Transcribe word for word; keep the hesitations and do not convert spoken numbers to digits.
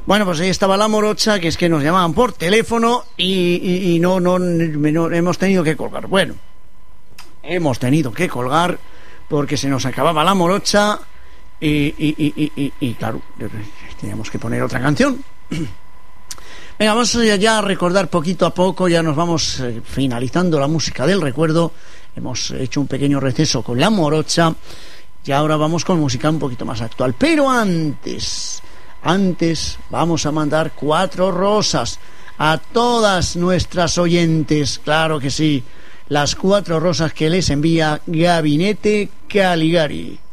Bueno, pues ahí estaba la morocha, que es que nos llamaban por teléfono y, y, y no, no, no hemos tenido que colgar. Bueno, hemos tenido que colgar porque se nos acababa la morocha y, y, y, y, y, y claro, teníamos que poner otra canción. Venga, vamos ya a recordar poquito a poco, ya nos vamos eh, finalizando la música del recuerdo. Hemos hecho un pequeño receso con la morocha y ahora vamos con música un poquito más actual. Pero antes, antes vamos a mandar cuatro rosas a todas nuestras oyentes, claro que sí, las cuatro rosas que les envía Gabinete Caligari.